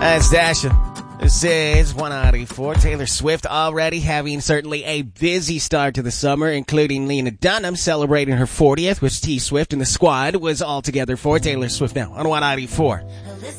That's Dasha. This is 194. Taylor Swift already having certainly a busy start to the summer, including Lena Dunham celebrating her 40th, which T Swift and the squad was all together for. Taylor Swift now on 194.